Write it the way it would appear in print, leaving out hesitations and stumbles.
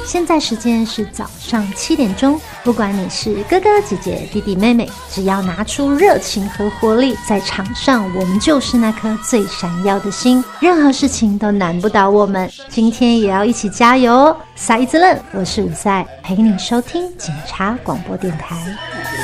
现在时间是早上7点钟，不管你是哥哥姐姐弟弟妹妹，只要拿出热情和活力，在场上我们就是那颗最闪耀的星，任何事情都难不倒我们。今天也要一起加油哦！撒一子愣，我是伍赛，陪你收听警察广播电台。